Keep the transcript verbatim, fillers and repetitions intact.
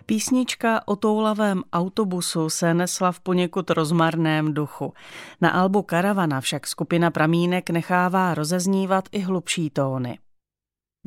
Písnička o toulavém autobusu se nesla v poněkud rozmarném duchu. Na albu Karavana však skupina Pramínek nechává rozeznívat i hlubší tóny.